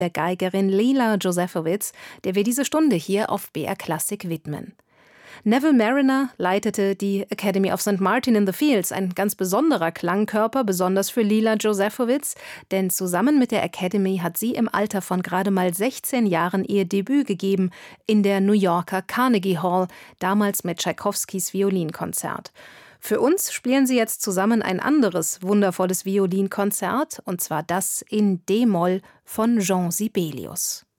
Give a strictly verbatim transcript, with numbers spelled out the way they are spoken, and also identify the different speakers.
Speaker 1: der Geigerin Lila Josefowicz, der wir diese Stunde hier auf B R Klassik widmen. Neville Marriner leitete die Academy of Sankt Martin in the Fields, ein ganz besonderer Klangkörper, besonders für Lila Josefowicz, denn zusammen mit der Academy hat sie im Alter von gerade mal sechzehn Jahren ihr Debüt gegeben in der New Yorker Carnegie Hall, damals mit Tschaikowskis Violinkonzert. Für uns spielen sie jetzt zusammen ein anderes wundervolles Violinkonzert, und zwar das in D-Moll von Jean Sibelius.